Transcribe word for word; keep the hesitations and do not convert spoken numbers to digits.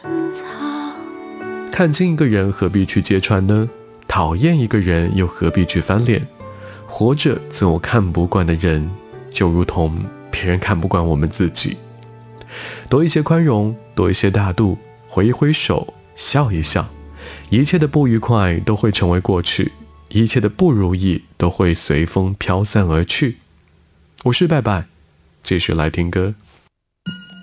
看清一个人何必去揭穿呢？讨厌一个人又何必去翻脸？活着总有看不惯的人，就如同别人看不惯我们自己。多一些宽容，多一些大度，挥一挥手，笑一笑，一切的不愉快都会成为过去，一切的不如意都会随风飘散而去。我是拜拜，这是来听歌。